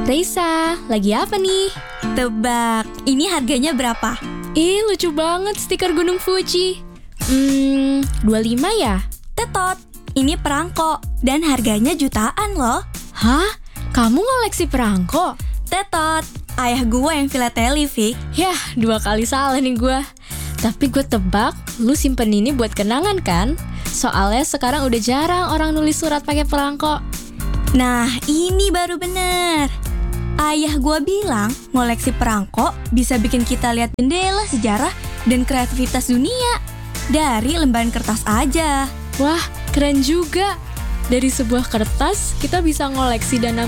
Reisa, lagi apa nih? Tebak, ini harganya berapa? Ih, lucu banget stiker Gunung Fuji. 25 ya? Tetot, ini perangko dan harganya jutaan loh. Hah? Kamu ngoleksi perangko? Tetot, ayah gue yang filateli, Fik. Yah, 2 kali salah nih gue. Tapi gue tebak, lu simpen ini buat kenangan kan? Soalnya sekarang udah jarang orang nulis surat pakai perangko. Nah, ini baru bener. Ayah gue bilang, ngoleksi perangko bisa bikin kita lihat jendela sejarah dan kreativitas dunia dari lembaran kertas aja. Wah, keren juga. Dari sebuah kertas, kita bisa ngoleksi dan